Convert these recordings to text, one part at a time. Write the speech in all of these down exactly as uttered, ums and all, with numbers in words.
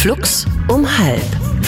Flux um halb.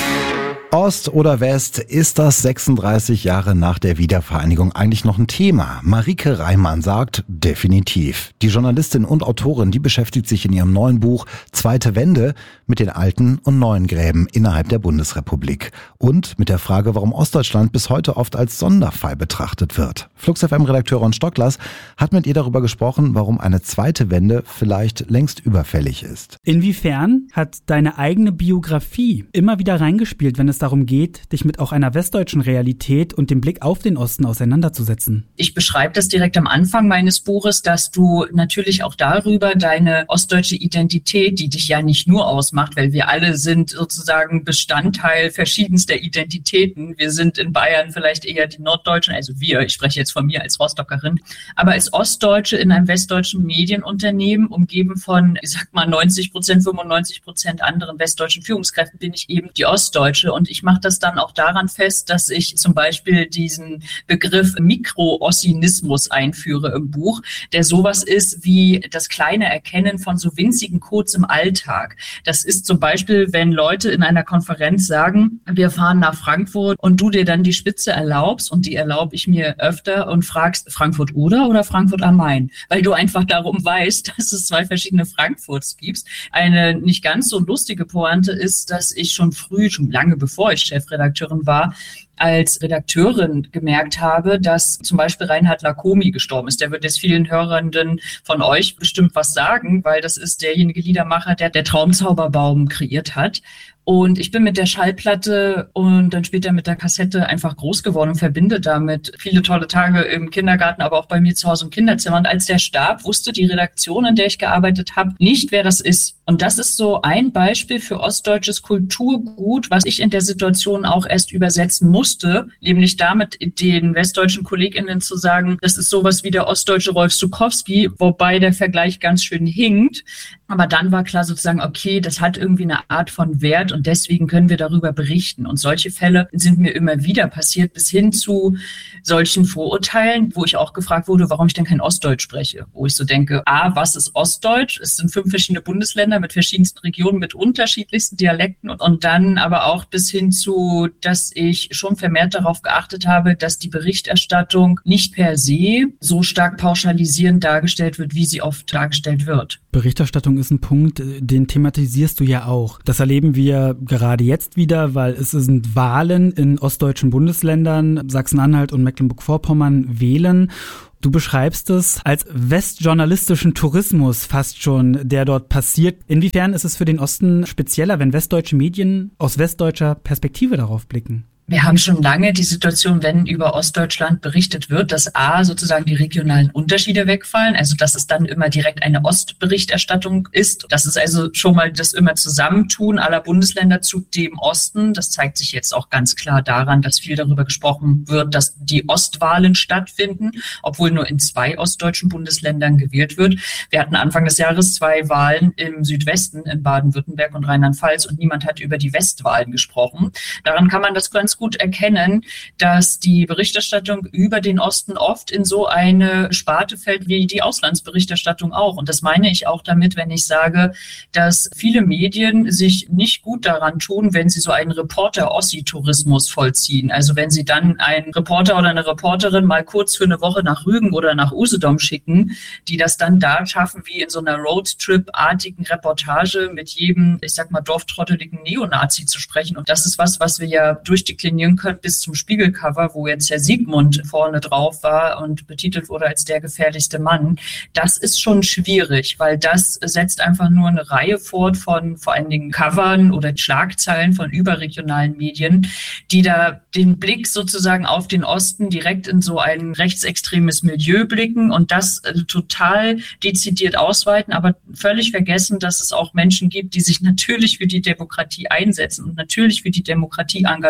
Ost oder West, ist das sechsunddreißig Jahre nach der Wiedervereinigung eigentlich noch ein Thema? Marike Reimann sagt, definitiv. Die Journalistin und Autorin, die beschäftigt sich in ihrem neuen Buch Zweite Wende mit den alten und neuen Gräben innerhalb der Bundesrepublik. Und mit der Frage, warum Ostdeutschland bis heute oft als Sonderfall betrachtet wird. Flux F M-Redakteur Ron Stocklas hat mit ihr darüber gesprochen, warum eine zweite Wende vielleicht längst überfällig ist. Inwiefern hat deine eigene Biografie immer wieder reingespielt, wenn es darum geht, dich mit auch einer westdeutschen Realität und dem Blick auf den Osten auseinanderzusetzen? Ich beschreibe das direkt am Anfang meines Buches, dass du natürlich auch darüber deine ostdeutsche Identität, die dich ja nicht nur ausmacht, weil wir alle sind sozusagen Bestandteil verschiedenster Identitäten. Wir sind in Bayern vielleicht eher die Norddeutschen, also wir, ich spreche jetzt von mir als Rostockerin, aber als Ostdeutsche in einem westdeutschen Medienunternehmen, umgeben von, ich sag mal, neunzig Prozent, fünfundneunzig Prozent anderen westdeutschen Führungskräften, bin ich eben die Ostdeutsche. Und ich mache das dann auch daran fest, dass ich zum Beispiel diesen Begriff Mikro-Ossinismus einführe im Buch, der sowas ist wie das kleine Erkennen von so winzigen Codes im Alltag. Das ist zum Beispiel, wenn Leute in einer Konferenz sagen, wir fahren nach Frankfurt und du dir dann die Spitze erlaubst, und die erlaube ich mir öfter, und fragst, Frankfurt oder oder Frankfurt am Main? Weil du einfach darum weißt, dass es zwei verschiedene Frankfurts gibt. Eine nicht ganz so lustige Pointe ist, dass ich schon früh, schon lange bevor ich Chefredakteurin war, als Redakteurin gemerkt habe, dass zum Beispiel Reinhard Lacomi gestorben ist. Der wird jetzt vielen Hörenden von euch bestimmt was sagen, weil das ist derjenige Liedermacher, der der Traumzauberbaum kreiert hat. Und ich bin mit der Schallplatte und dann später mit der Kassette einfach groß geworden und verbinde damit viele tolle Tage im Kindergarten, aber auch bei mir zu Hause im Kinderzimmer. Und als der starb, wusste die Redaktion, in der ich gearbeitet habe, nicht, wer das ist. Und das ist so ein Beispiel für ostdeutsches Kulturgut, was ich in der Situation auch erst übersetzen musste, nämlich damit den westdeutschen KollegInnen zu sagen, das ist sowas wie der ostdeutsche Rolf Zukowski, wobei der Vergleich ganz schön hinkt. Aber dann war klar sozusagen, okay, das hat irgendwie eine Art von Wert und deswegen können wir darüber berichten. Und solche Fälle sind mir immer wieder passiert, bis hin zu solchen Vorurteilen, wo ich auch gefragt wurde, warum ich denn kein Ostdeutsch spreche. Wo ich so denke, A, was ist Ostdeutsch? Es sind fünf verschiedene Bundesländer mit verschiedensten Regionen, mit unterschiedlichsten Dialekten. Und dann aber auch bis hin zu, dass ich schon vermehrt darauf geachtet habe, dass die Berichterstattung nicht per se so stark pauschalisierend dargestellt wird, wie sie oft dargestellt wird. Berichterstattung ist ein Punkt, den thematisierst du ja auch. Das erleben wir gerade jetzt wieder, weil es sind Wahlen in ostdeutschen Bundesländern. Sachsen-Anhalt und Mecklenburg-Vorpommern wählen. Du beschreibst es als westjournalistischen Tourismus fast schon, der dort passiert. Inwiefern ist es für den Osten spezieller, wenn westdeutsche Medien aus westdeutscher Perspektive darauf blicken? Wir haben schon lange die Situation, wenn über Ostdeutschland berichtet wird, dass A, sozusagen die regionalen Unterschiede wegfallen, also dass es dann immer direkt eine Ostberichterstattung ist. Das ist also schon mal das immer Zusammentun aller Bundesländer zu dem Osten. Das zeigt sich jetzt auch ganz klar daran, dass viel darüber gesprochen wird, dass die Ostwahlen stattfinden, obwohl nur in zwei ostdeutschen Bundesländern gewählt wird. Wir hatten Anfang des Jahres zwei Wahlen im Südwesten, in Baden-Württemberg und Rheinland-Pfalz, und niemand hat über die Westwahlen gesprochen. Daran kann man das ganz gut erkennen, dass die Berichterstattung über den Osten oft in so eine Sparte fällt wie die Auslandsberichterstattung auch. Und das meine ich auch damit, wenn ich sage, dass viele Medien sich nicht gut daran tun, wenn sie so einen Reporter-Ossi-Tourismus vollziehen. Also wenn sie dann einen Reporter oder eine Reporterin mal kurz für eine Woche nach Rügen oder nach Usedom schicken, die das dann da schaffen, wie in so einer Roadtrip-artigen Reportage mit jedem, ich sag mal, dorftrotteligen Neonazi zu sprechen. Und das ist was, was wir ja durchdeklinieren können bis zum Spiegelcover, wo jetzt Herr Siegmund vorne drauf war und betitelt wurde als der gefährlichste Mann. Das ist schon schwierig, weil das setzt einfach nur eine Reihe fort von vor allen Dingen Covern oder Schlagzeilen von überregionalen Medien, die da den Blick sozusagen auf den Osten direkt in so ein rechtsextremes Milieu blicken und das total dezidiert ausweiten, aber völlig vergessen, dass es auch Menschen gibt, die sich natürlich für die Demokratie einsetzen und natürlich für die Demokratie engagieren.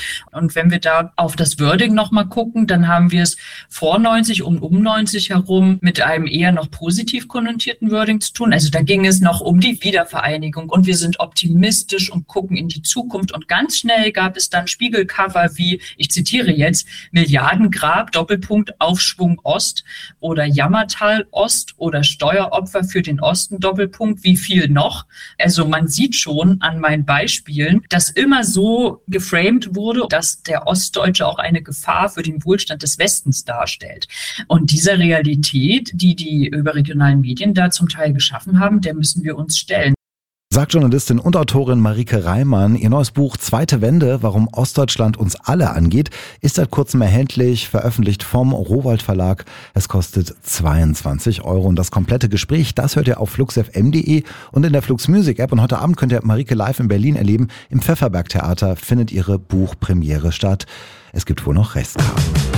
Und wenn wir da auf das Wording nochmal gucken, dann haben wir es vor neunzig und um neunzig herum mit einem eher noch positiv konnotierten Wording zu tun. Also da ging es noch um die Wiedervereinigung und wir sind optimistisch und gucken in die Zukunft. Und ganz schnell gab es dann Spiegelcover wie, ich zitiere jetzt, Milliardengrab, Doppelpunkt, Aufschwung Ost oder Jammertal Ost oder Steueropfer für den Osten, Doppelpunkt, wie viel noch? Also man sieht schon an meinen Beispielen, dass immer so geframed wurde, dass der Ostdeutsche auch eine Gefahr für den Wohlstand des Westens darstellt. Und dieser Realität, die die überregionalen Medien da zum Teil geschaffen haben, der müssen wir uns stellen. Sagt Journalistin und Autorin Marike Reimann. Ihr neues Buch Zweite Wende, warum Ostdeutschland uns alle angeht, ist seit kurzem erhältlich, veröffentlicht vom Rowohlt Verlag. Es kostet zweiundzwanzig Euro und das komplette Gespräch, das hört ihr auf flux f m punkt de und in der Flux Music App. Und heute Abend könnt ihr Marike live in Berlin erleben. Im Pfefferberg Theater findet ihre Buchpremiere statt. Es gibt wohl noch Restkarten.